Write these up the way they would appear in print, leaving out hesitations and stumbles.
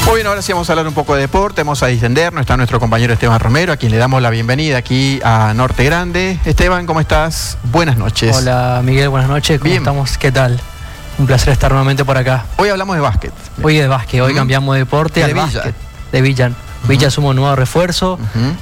Muy bien, ahora sí vamos a hablar un poco de deporte, vamos a distendernos. Está nuestro compañero Esteban Romero, a quien le damos la bienvenida aquí a Norte Grande. Esteban, ¿cómo estás? Buenas noches. Hola Miguel, buenas noches, ¿cómo Bien. estamos? ¿Qué tal? Un placer estar nuevamente por acá. Hoy hablamos de básquet. Hoy de básquet, hoy cambiamos de deporte al Villa. básquet. De Villa. Villa sumó un nuevo refuerzo.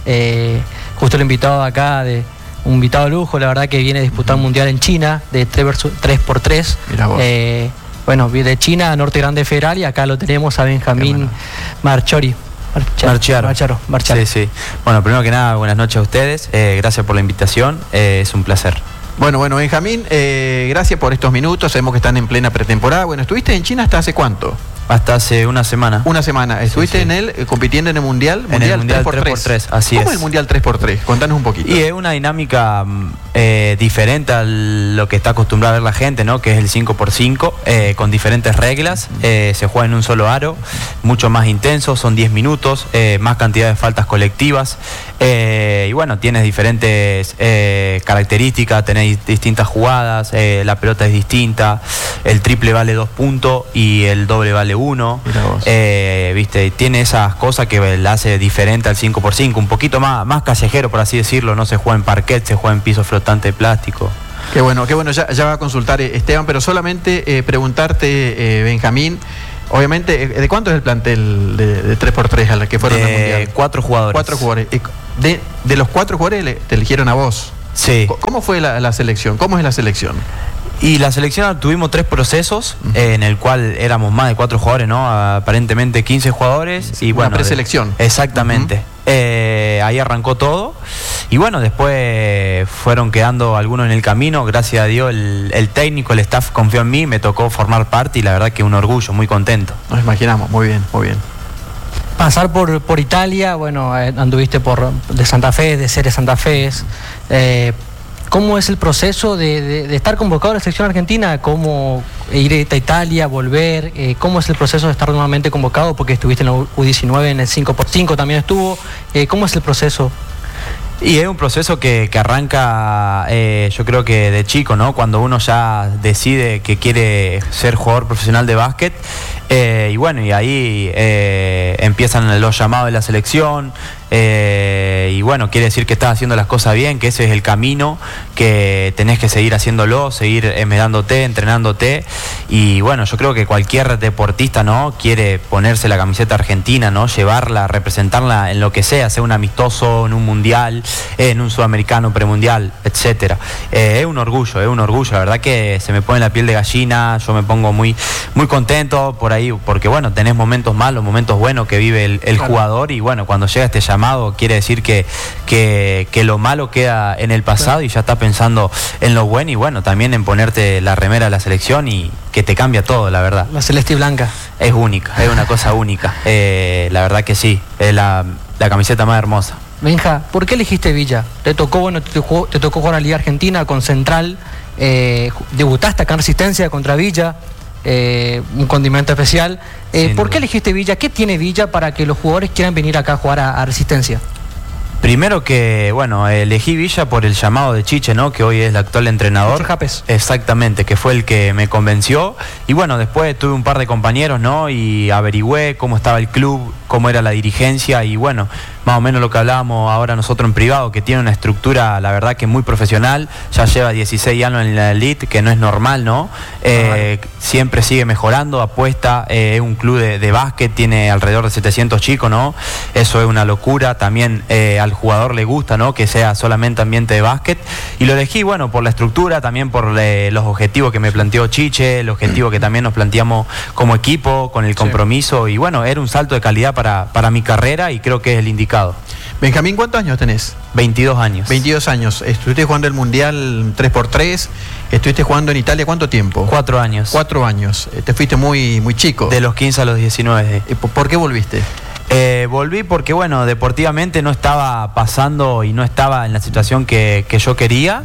Justo el invitado acá, un invitado de lujo, la verdad que viene a disputar un mundial en China de 3x3. Mirá vos. Bueno, de China a Norte Grande Federal y acá lo tenemos a Benjamín Bueno. Marcharo. Sí. Bueno, primero que nada, buenas noches a ustedes. Gracias por la invitación. Es un placer. Bueno, Benjamín, gracias por estos minutos. Sabemos que están en plena pretemporada. Bueno, ¿estuviste en China hasta hace cuánto? Hasta hace una semana. Una semana. ¿Estuviste en él compitiendo en el Mundial? En el Mundial 3x3, así es. ¿Cómo es el Mundial 3x3? Contanos un poquito. Y es una dinámica diferente a lo que está acostumbrada a ver la gente, ¿no? Que es el 5x5, con diferentes reglas. Se juega en un solo aro, mucho más intenso, son 10 minutos, más cantidad de faltas colectivas. Y bueno, tienes diferentes características, tenés distintas jugadas, la pelota es distinta, el triple vale 2 puntos y el doble vale 1. ¿Viste? Tiene esas cosas que la hace diferente al 5x5, un poquito más callejero, por así decirlo. No se juega en parquet, se juega en piso flotante de plástico. Qué bueno, ya va a consultar Esteban, pero solamente preguntarte, Benjamín, obviamente, ¿de cuánto es el plantel de 3x3 a la que fueron al Mundial? 4 jugadores. 4 jugadores. De los 4 jugadores te eligieron a vos. Sí. ¿Cómo fue la selección? ¿Cómo es la selección? Y la selección tuvimos 3 procesos, en el cual éramos más de 4 jugadores, ¿no? Aparentemente 15 jugadores. Y bueno, una preselección. Exactamente. Ahí arrancó todo. Y bueno, después fueron quedando algunos en el camino. Gracias a Dios el técnico, el staff confió en mí, me tocó formar parte y la verdad que un orgullo, muy contento. Nos imaginamos, muy bien, muy bien. Pasar por Italia, bueno, anduviste de Santa Fe, de Ceres Santa Fe. ¿Cómo es el proceso de estar convocado a la selección argentina? ¿Cómo ir a Italia, volver? ¿Cómo es el proceso de estar nuevamente convocado? Porque estuviste en la U19, en el 5x5 también estuvo. ¿Cómo es el proceso? Y es un proceso que arranca, yo creo que de chico, ¿no? Cuando uno ya decide que quiere ser jugador profesional de básquet. Y bueno, y ahí empiezan los llamados de la selección. Y bueno, quiere decir que estás haciendo las cosas bien, que ese es el camino, que tenés que seguir haciéndolo, seguir medándote, entrenándote. Y bueno, yo creo que cualquier deportista, ¿no? Quiere ponerse la camiseta argentina, ¿no? Llevarla, representarla en lo que sea un amistoso, en un mundial, en un sudamericano, premundial, etcétera. Es un orgullo, la verdad que se me pone la piel de gallina, yo me pongo muy contento por ahí, porque bueno, tenés momentos malos, momentos buenos que vive el jugador, y bueno, cuando llega este llamado quiere decir que lo malo queda en el pasado y ya está pensando en lo bueno, y bueno, también en ponerte la remera de la selección y que te cambia todo, la verdad. La celeste y blanca. Es única, es una cosa única, la verdad que sí, es la camiseta más hermosa. Benja, ¿por qué elegiste Villa? Te tocó jugar a la Liga Argentina con Central, debutaste acá en Resistencia contra Villa, un condimento especial. ¿Por qué elegiste Villa? ¿Qué tiene Villa para que los jugadores quieran venir acá a jugar a Resistencia? Primero que, bueno, elegí Villa por el llamado de Chiche, ¿no? Que hoy es el actual entrenador. Chiche Japes. Exactamente, que fue el que me convenció. Y bueno, después tuve un par de compañeros, ¿no? Y averigüé cómo estaba el club, cómo era la dirigencia y bueno, más o menos lo que hablábamos ahora nosotros en privado, que tiene una estructura, la verdad que muy profesional, ya lleva 16 años en la elite, que no es normal, ¿no? Siempre sigue mejorando, apuesta, es un club de básquet, tiene alrededor de 700 chicos, ¿no? Eso es una locura, también al jugador le gusta, ¿no? Que sea solamente ambiente de básquet, y lo elegí, bueno, por la estructura, también por los objetivos que me planteó Chiche, el objetivo que también nos planteamos como equipo, con el compromiso, y bueno, era un salto de calidad para mi carrera y creo que es el indicado. Benjamín, ¿cuántos años tenés? 22 años. 22 años. Estuviste jugando el Mundial 3x3, estuviste jugando en Italia, ¿cuánto tiempo? 4 años. 4 años. Te fuiste muy chico. De los 15 a los 19. ¿Por qué volviste? Volví porque, bueno, deportivamente no estaba pasando y no estaba en la situación que yo quería.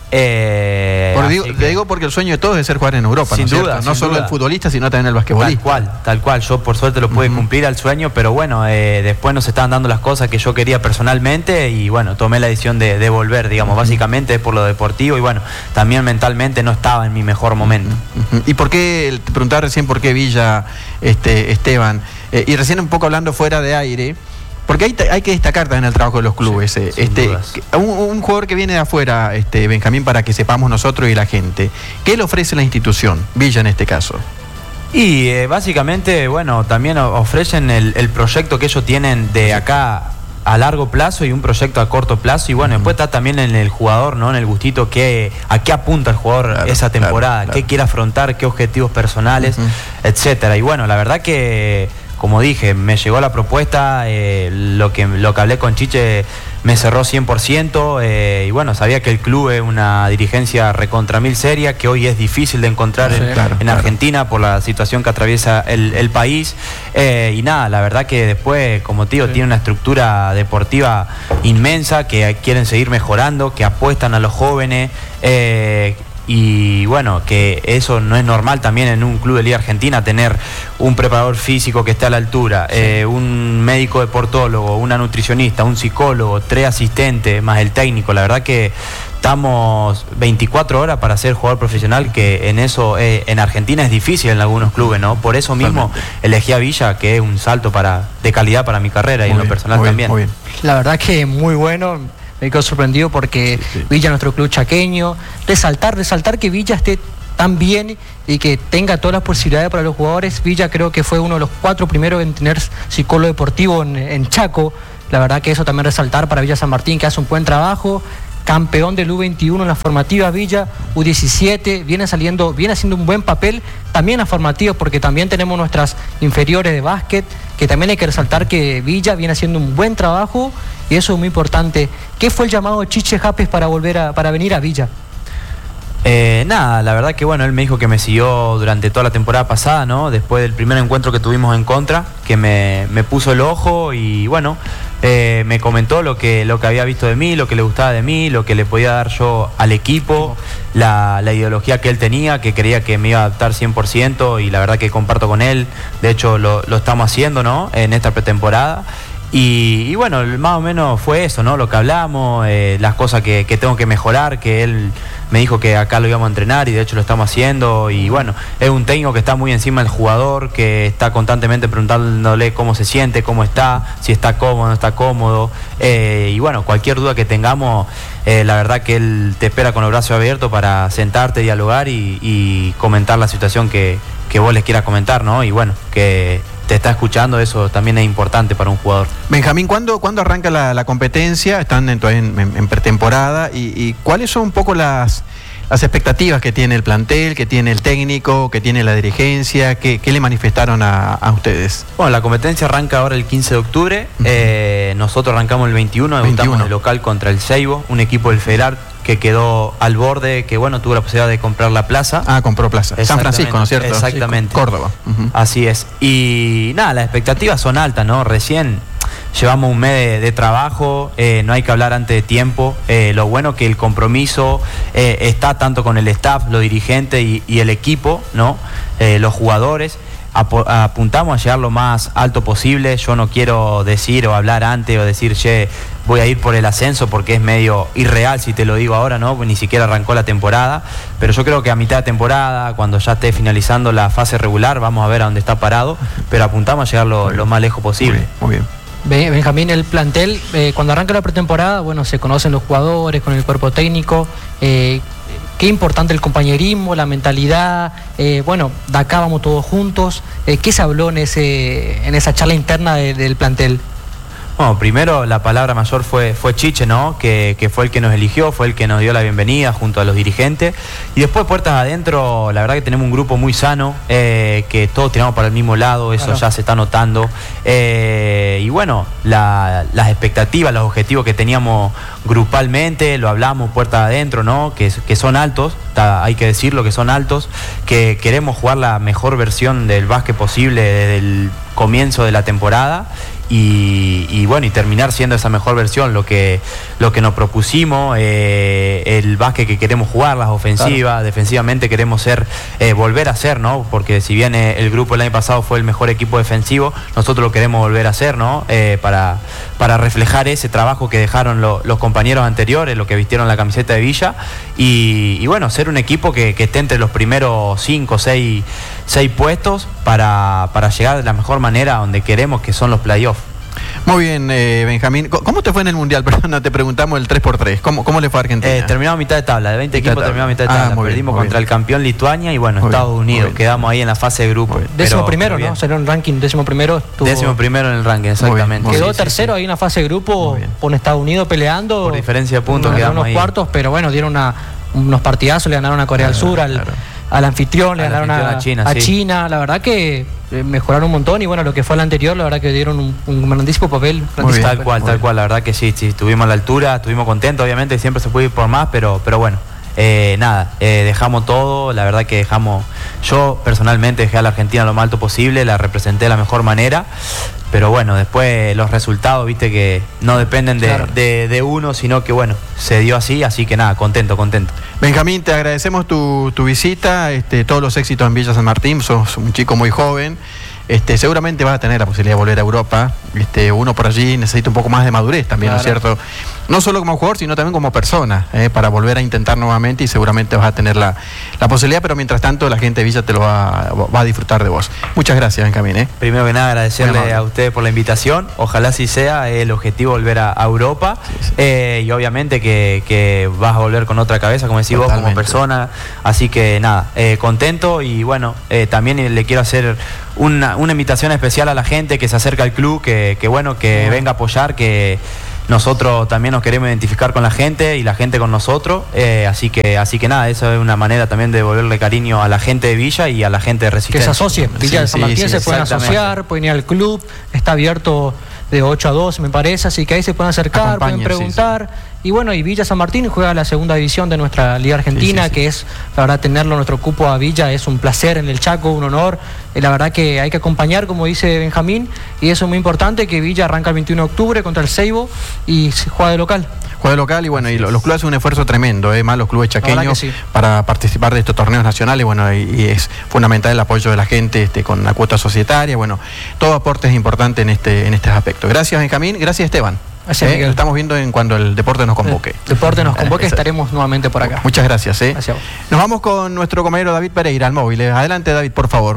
Te digo porque el sueño de todos es ser jugar en Europa, sin duda, no solo el futbolista, sino también el basquetbolista. Tal cual. Yo por suerte lo pude cumplir al sueño, pero bueno, después no se estaban dando las cosas que yo quería personalmente y bueno, tomé la decisión de volver, digamos, básicamente por lo deportivo y bueno, también mentalmente no estaba en mi mejor momento. ¿Y por qué, te preguntaba recién por qué Villa, Esteban, Y recién un poco hablando fuera de aire, porque hay que destacar también el trabajo de los clubes. Sí, un jugador que viene de afuera, Benjamín, para que sepamos nosotros y la gente, ¿qué le ofrece la institución, Villa en este caso? Y básicamente, bueno, también ofrecen el proyecto que ellos tienen de acá a largo plazo y un proyecto a corto plazo. Y bueno, después está también en el jugador, ¿no? En el gustito a qué apunta el jugador esa temporada, qué quiere afrontar, qué objetivos personales, etcétera. Y bueno, la verdad que, como dije, me llegó la propuesta, lo que hablé con Chiche me cerró 100%, y bueno, sabía que el club es una dirigencia recontra mil seria, que hoy es difícil de encontrar en Argentina por la situación que atraviesa el país, y nada, la verdad que después, como te digo, tiene una estructura deportiva inmensa, que quieren seguir mejorando, que apuestan a los jóvenes, y bueno, que eso no es normal también en un club de Liga Argentina, tener un preparador físico que esté a la altura, un médico deportólogo, una nutricionista, un psicólogo, 3 asistentes, más el técnico. La verdad que estamos 24 horas para ser jugador profesional, que en eso en Argentina es difícil en algunos clubes, ¿no? Por eso mismo elegí a Villa, que es un salto de calidad para mi carrera, y en lo personal también. Muy bien. La verdad que muy bueno. Me quedo sorprendido porque Villa, nuestro club chaqueño, resaltar que Villa esté tan bien y que tenga todas las posibilidades para los jugadores. Villa creo que fue uno de los 4 primeros en tener psicólogo deportivo en Chaco. La verdad que eso también resaltar para Villa San Martín, que hace un buen trabajo. Campeón del U21 en las formativas Villa, U17, viene haciendo un buen papel también en las formativas, porque también tenemos nuestras inferiores de básquet, que también hay que resaltar que Villa viene haciendo un buen trabajo, y eso es muy importante. ¿Qué fue el llamado de Chiche Japes para venir a Villa? Nada, la verdad que bueno, él me dijo que me siguió durante toda la temporada pasada, ¿no? Después del primer encuentro que tuvimos en contra, que me puso el ojo y bueno, me comentó lo que había visto de mí, lo que le gustaba de mí, lo que le podía dar yo al equipo, la ideología que él tenía, que creía que me iba a adaptar 100%, y la verdad que comparto con él. De hecho lo estamos haciendo, ¿no? En esta pretemporada. Y bueno, más o menos fue eso, ¿no? Lo que hablamos, las cosas que tengo que mejorar, que él me dijo que acá lo íbamos a entrenar, y de hecho lo estamos haciendo. Y bueno, es un técnico que está muy encima del jugador, que está constantemente preguntándole cómo se siente, cómo está, si está cómodo, no está cómodo. Y bueno, cualquier duda que tengamos, la verdad que él te espera con los brazos abiertos para sentarte, dialogar y comentar la situación que vos les quieras comentar, ¿no? Y bueno, que te está escuchando, eso también es importante para un jugador. Benjamín, ¿cuándo arranca la competencia? Están en pretemporada, y ¿cuáles son un poco las expectativas que tiene el plantel, que tiene el técnico, que tiene la dirigencia? ¿Qué le manifestaron a ustedes? Bueno, la competencia arranca ahora el 15 de octubre, nosotros arrancamos el 21, debutamos en el local contra el Seibo, un equipo del Federal que quedó al borde, que bueno, tuvo la posibilidad de comprar la plaza. Compró plaza. San Francisco, ¿no es cierto? Exactamente. Sí, Córdoba. Así es. Y nada, las expectativas son altas, ¿no? Recién llevamos un mes de trabajo, no hay que hablar antes de tiempo. Lo bueno que el compromiso está tanto con el staff, los dirigentes y el equipo, ¿no? Los jugadores. Apuntamos a llegar lo más alto posible. Yo no quiero decir o hablar antes o decir, voy a ir por el ascenso, porque es medio irreal si te lo digo ahora, ¿no? Pues ni siquiera arrancó la temporada. Pero yo creo que a mitad de temporada, cuando ya esté finalizando la fase regular, vamos a ver a dónde está parado. Pero apuntamos a llegar lo más lejos posible. Muy bien. Benjamín, el plantel, cuando arranca la pretemporada, bueno, se conocen los jugadores con el cuerpo técnico. Qué importante el compañerismo, la mentalidad. Bueno, de acá vamos todos juntos. ¿Qué se habló en esa charla interna del plantel? Bueno, primero la palabra mayor fue Chiche, ¿no? Que fue el que nos eligió, fue el que nos dio la bienvenida junto a los dirigentes. Y después, puertas adentro, la verdad que tenemos un grupo muy sano, que todos tiramos para el mismo lado, eso ya se está notando. Y bueno, las expectativas, los objetivos que teníamos grupalmente, lo hablamos puertas adentro, ¿no? Que son altos, hay que decirlo, que son altos, que queremos jugar la mejor versión del básquet posible desde el comienzo de la temporada. Y bueno, y terminar siendo esa mejor versión, lo que nos propusimos, el básquet que queremos jugar, las ofensivas, defensivamente queremos volver a ser, ¿no? Porque si bien el grupo el año pasado fue el mejor equipo defensivo, nosotros lo queremos volver a hacer, ¿no? Para reflejar ese trabajo que dejaron los compañeros anteriores, los que vistieron la camiseta de Villa, y bueno, ser hacer un equipo que esté entre los primeros 5 o 6 puestos para llegar de la mejor manera a donde queremos, que son los playoffs. Muy bien, Benjamín. ¿Cómo te fue en el Mundial? Perdón, te preguntamos el 3x3. ¿Cómo le fue a Argentina? Terminamos a mitad de tabla. De 20 equipos terminamos a mitad de tabla. Perdimos contra el campeón Lituania y bueno, Estados Unidos. Quedamos ahí en la fase de grupo. Décimo primero, ¿no? Salió en ranking, décimo primero. Décimo primero en el ranking, exactamente. Quedó tercero ahí en la fase de grupo con Estados Unidos peleando. Por diferencia de puntos quedamos unos ahí. Cuartos, pero bueno, dieron unos partidazos, le ganaron a Corea del Sur, al anfitrión, le ganaron a China. La verdad que mejoraron un montón y bueno, lo que fue el anterior, la verdad que dieron un grandísimo papel. Tal cual, la verdad que sí, estuvimos a la altura, estuvimos contentos, obviamente siempre se puede ir por más, pero bueno, dejamos todo, la verdad que yo personalmente dejé a la Argentina lo más alto posible, la representé de la mejor manera, pero bueno, después los resultados, viste que no dependen de uno, sino que bueno, se dio así que nada, contento. Benjamín, te agradecemos tu visita, todos los éxitos en Villa San Martín, sos un chico muy joven. Seguramente vas a tener la posibilidad de volver a Europa. Uno por allí necesita un poco más de madurez también, ¿no es cierto? No solo como jugador, sino también como persona, para volver a intentar nuevamente y seguramente vas a tener la posibilidad, pero mientras tanto la gente de Villa te lo va a disfrutar de vos. Muchas gracias, Benjamín. Primero que nada, agradecerle a ustedes por la invitación. Ojalá sí sea el objetivo volver a Europa. Y obviamente que vas a volver con otra cabeza, como decís vos, como persona. Así que nada, contento y bueno, también le quiero hacer una invitación especial a la gente que se acerca al club, que venga a apoyar, que nosotros también nos queremos identificar con la gente y la gente con nosotros, así que nada, eso es una manera también de devolverle cariño a la gente de Villa y a la gente de Resistencia. Que se asocie, Villa de San Martín se pueden asociar, pueden ir al club, está abierto de 8 a 2 me parece, así que ahí se pueden acercar, pueden preguntar. Y bueno, y Villa San Martín juega la segunda división de nuestra Liga Argentina, que es, la verdad, tenerlo nuestro cupo a Villa es un placer en el Chaco, un honor. La verdad que hay que acompañar, como dice Benjamín, y eso es muy importante, que Villa arranca el 21 de octubre contra el Seibo y se juega de local. Juega de local y bueno, y los clubes hacen un esfuerzo tremendo, más los clubes chaqueños para participar de estos torneos nacionales, bueno, y es fundamental el apoyo de la gente con la cuota societaria, bueno, todo aporte es importante en este aspecto. Gracias, Benjamín, gracias, Esteban. Lo estamos viendo en cuando el deporte nos convoque. El deporte nos convoque, estaremos nuevamente por acá. Muchas gracias. Gracias. Nos vamos con nuestro compañero David Pereira al móvil. Adelante, David, por favor.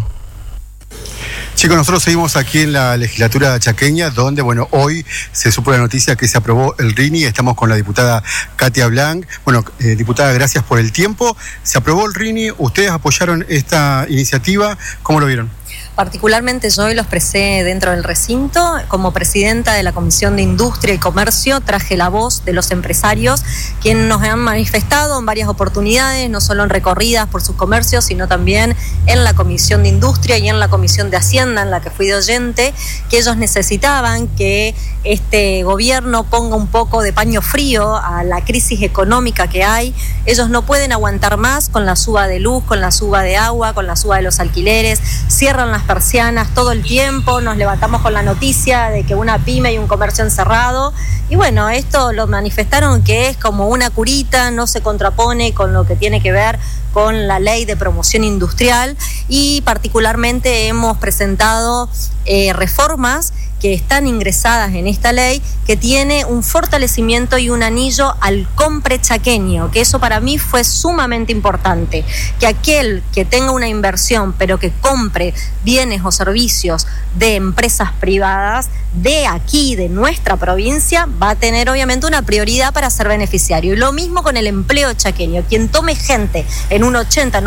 Chicos, nosotros seguimos aquí en la legislatura chaqueña, donde, bueno, hoy se supo la noticia que se aprobó el RINI. Estamos con la diputada Katia Blanc. Bueno, diputada, gracias por el tiempo. Se aprobó el RINI, ustedes apoyaron esta iniciativa. ¿Cómo lo vieron? Particularmente yo hoy lo expresé dentro del recinto. Como presidenta de la Comisión de Industria y Comercio traje la voz de los empresarios, quienes nos han manifestado en varias oportunidades, no solo en recorridas por sus comercios, sino también en la Comisión de Industria y en la Comisión de Hacienda, en la que fui de oyente, que ellos necesitaban que este gobierno ponga un poco de paño frío a la crisis económica que hay. Ellos no pueden aguantar más con la suba de luz, con la suba de agua, con la suba de los alquileres, cierran las persianas todo el tiempo, nos levantamos con la noticia de que una pyme y un comercio encerrado, y bueno, esto lo manifestaron que es como una curita, no se contrapone con lo que tiene que ver con la ley de promoción industrial, y particularmente hemos presentado reformas que están ingresadas en esta ley, que tiene un fortalecimiento y un anillo al compre chaqueño, que eso para mí fue sumamente importante, que aquel que tenga una inversión pero que compre bienes o servicios de empresas privadas de aquí, de nuestra provincia, va a tener obviamente una prioridad para ser beneficiario. Y lo mismo con el empleo chaqueño, quien tome gente en un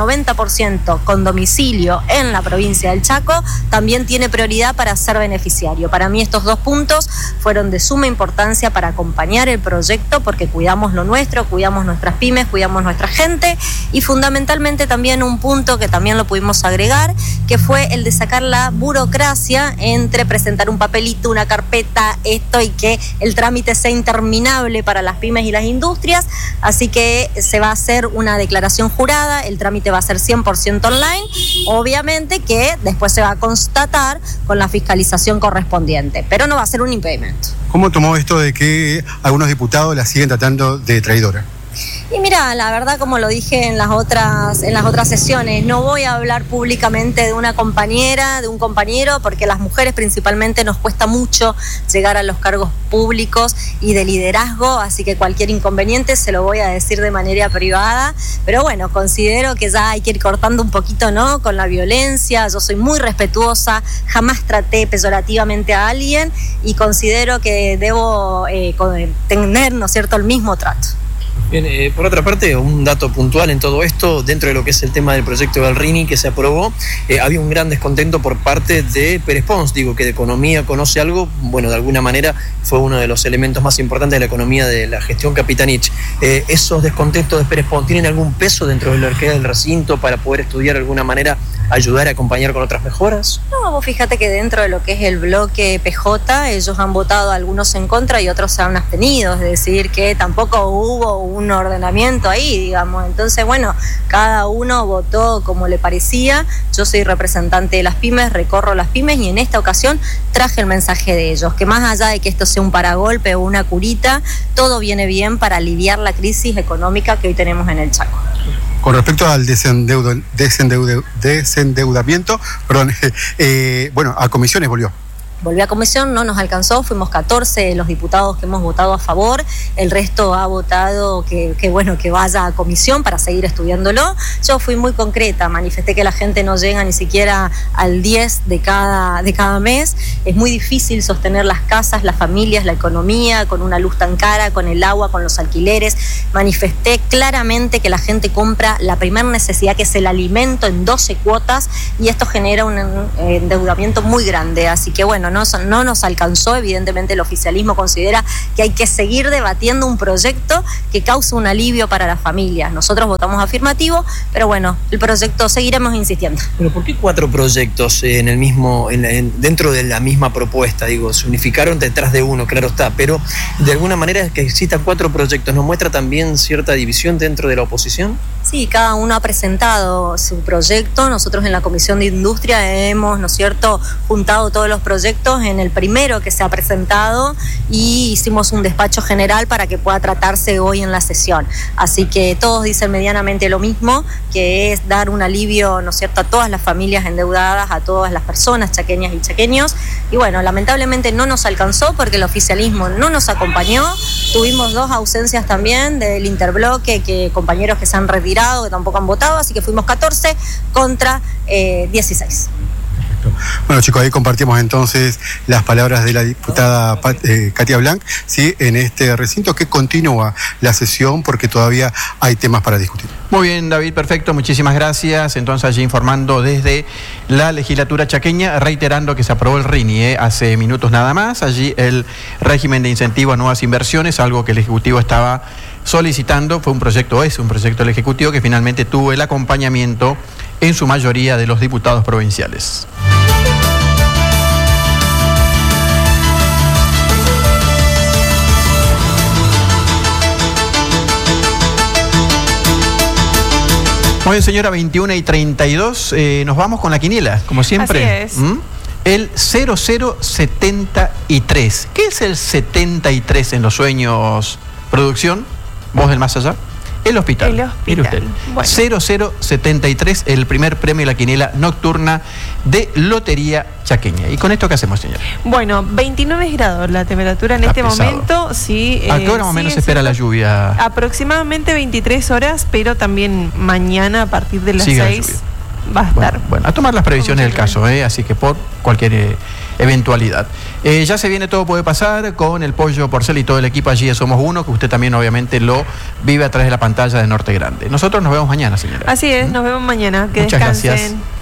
80-90% con domicilio en la provincia del Chaco, también tiene prioridad para ser beneficiario. Para mí estos dos puntos fueron de suma importancia para acompañar el proyecto, porque cuidamos lo nuestro, cuidamos nuestras pymes, cuidamos nuestra gente, y fundamentalmente también un punto que también lo pudimos agregar, que fue el de sacar la burocracia entre presentar un papelito, una carpeta, esto, y que el trámite sea interminable para las pymes y las industrias. Así que se va a hacer una declaración jurada, el trámite va a ser 100% online, obviamente que después se va a constatar con la fiscalización correspondiente, pero no va a ser un impedimento. ¿Cómo tomó esto de que algunos diputados la siguen tratando de traidora? Y mira, la verdad, como lo dije en las otras sesiones, no voy a hablar públicamente de una compañera, de un compañero, porque a las mujeres principalmente nos cuesta mucho llegar a los cargos públicos y de liderazgo, así que cualquier inconveniente se lo voy a decir de manera privada, pero bueno, considero que ya hay que ir cortando un poquito, ¿no?, con la violencia. Yo soy muy respetuosa, jamás traté peyorativamente a alguien y considero que debo tener, ¿no es cierto?, el mismo trato. Bien, por otra parte, un dato puntual en todo esto, dentro de lo que es el tema del proyecto del RINI que se aprobó, había un gran descontento por parte de Pérez Pons, digo, que de economía conoce algo, bueno, de alguna manera fue uno de los elementos más importantes de la economía de la gestión Capitanich. ¿Esos descontentos de Pérez Pons tienen algún peso dentro de lo que queda del recinto para poder estudiar de alguna manera, ayudar a acompañar con otras mejoras? No, vos fíjate que dentro de lo que es el bloque PJ, ellos han votado algunos en contra y otros se han abstenido, es decir, que tampoco hubo un ordenamiento ahí, digamos. Entonces, bueno, cada uno votó como le parecía. Yo soy representante de las pymes, recorro las pymes y en esta ocasión traje el mensaje de ellos, que más allá de que esto sea un paragolpe o una curita, todo viene bien para aliviar la crisis económica que hoy tenemos en el Chaco. Con respecto al desendeudamiento, bueno, a comisiones volvió. Volvió a comisión, no nos alcanzó, fuimos 14 los diputados que hemos votado a favor, el resto ha votado que vaya a comisión para seguir estudiándolo. Yo fui muy concreta, manifesté que la gente no llega ni siquiera al 10 de cada mes, es muy difícil sostener las casas, las familias, la economía, con una luz tan cara, con el agua, con los alquileres. Manifesté claramente que la gente compra la primera necesidad, que es el alimento, en 12 cuotas, y esto genera un endeudamiento muy grande, así que bueno, no nos alcanzó. Evidentemente el oficialismo considera que hay que seguir debatiendo un proyecto que cause un alivio para las familias. Nosotros votamos afirmativo, pero bueno, el proyecto seguiremos insistiendo. ¿Pero por qué 4 proyectos dentro de la misma propuesta? Digo, se unificaron detrás de uno, claro está, pero de alguna manera que existan 4 proyectos, ¿nos muestra también cierta división dentro de la oposición? Sí, cada uno ha presentado su proyecto. Nosotros en la Comisión de Industria hemos, ¿no es cierto?, juntado todos los proyectos en el primero que se ha presentado y hicimos un despacho general para que pueda tratarse hoy en la sesión. Así que todos dicen medianamente lo mismo, que es dar un alivio, ¿no es cierto?, a todas las familias endeudadas, a todas las personas chaqueñas y chaqueños. Y bueno, lamentablemente no nos alcanzó porque el oficialismo no nos acompañó. Tuvimos 2 ausencias también del interbloque, que compañeros que se han retirado, que tampoco han votado, así que fuimos 14 contra 16. Bueno, chicos, ahí compartimos entonces las palabras de la diputada Katia Blanc, ¿sí?, en este recinto que continúa la sesión porque todavía hay temas para discutir. Muy bien, David, perfecto, muchísimas gracias. Entonces, allí informando desde la legislatura chaqueña, reiterando que se aprobó el RINI hace minutos nada más. Allí el régimen de incentivo a nuevas inversiones, algo que el Ejecutivo estaba solicitando, es un proyecto del Ejecutivo que finalmente tuvo el acompañamiento en su mayoría de los diputados provinciales. Muy bien, señora, 21:32, nos vamos con la quiniela, como siempre. Así es. El 0073. ¿Qué es el 73 en los sueños, producción? ¿Vos del más allá? El hospital. El hospital. Mire usted. Bueno. 0073, el primer premio de la quiniela nocturna de Lotería Chaqueña. ¿Y con esto qué hacemos, señora? Bueno, 29 grados la temperatura en este pesado. momento. Sí, ¿A qué hora más o menos se espera la lluvia? Aproximadamente 23 horas, pero también mañana a partir de las Sigue la 6 lluvia. va a estar. Bueno, a tomar las previsiones del caso, así que por cualquier eventualidad. Ya se viene Todo Puede Pasar con el Pollo Porcel y todo el equipo allí de Somos Uno, que usted también obviamente lo vive a través de la pantalla de Norte Grande. Nosotros nos vemos mañana, señora. Así es, nos vemos mañana. Que Muchas descansen. gracias.